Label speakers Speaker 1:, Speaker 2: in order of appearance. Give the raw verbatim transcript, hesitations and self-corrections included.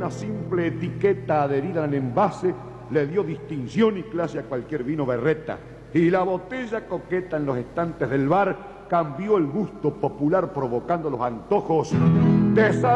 Speaker 1: una simple etiqueta adherida al envase le dio distinción y clase a cualquier vino berreta. Y la botella coqueta en los estantes del bar cambió el gusto popular provocando los antojos de esa